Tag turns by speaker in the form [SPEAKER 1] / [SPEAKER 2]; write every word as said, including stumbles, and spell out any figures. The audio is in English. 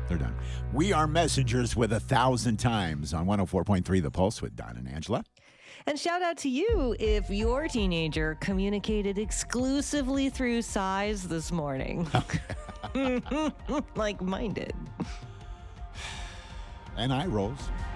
[SPEAKER 1] They're done. We are messengers with a thousand times on one oh four point three The Pulse with Don and Angela.
[SPEAKER 2] And shout out to you if your teenager communicated exclusively through sighs this morning. Like mine did.
[SPEAKER 1] And eye rolls.